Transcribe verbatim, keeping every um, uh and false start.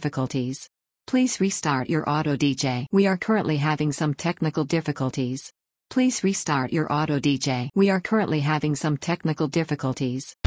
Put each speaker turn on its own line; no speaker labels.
difficulties. Please restart your Auto D J. We are currently having some technical difficulties. Please restart your Auto D J. We are currently having some technical difficulties.